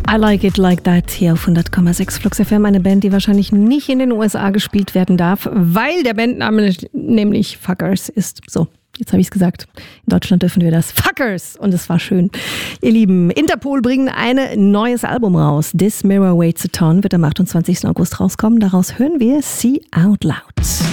I Like It Like That hier auf 100,6 Flux FM. Eine Band, die wahrscheinlich nicht in den USA gespielt werden darf, weil der Bandname nämlich Fuckers ist. So, jetzt habe ich es gesagt. In Deutschland dürfen wir das. Fuckers! Und es war schön. Ihr Lieben, Interpol bringen ein neues Album raus. This Mirror Weighs a Ton wird am 28. August rauskommen. Daraus hören wir See Out Loud.